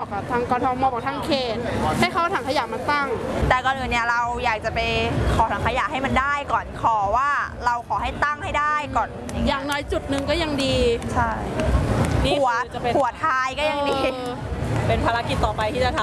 กับทางกทมกับทางเขตให้เขาถังขยะมาตั้งแต่ก่อนอื่นเนี่ยเราอยากจะไปขอถังขยะให้มันได้ก่อนขอว่าเราขอให้ตั้งให้ได้ก่อนอย่างน้อยจุดหนึ่งก็ยังดีใช่หัวท้ายก็ยังดีเป็นภารกิจต่อไปที่จะทำ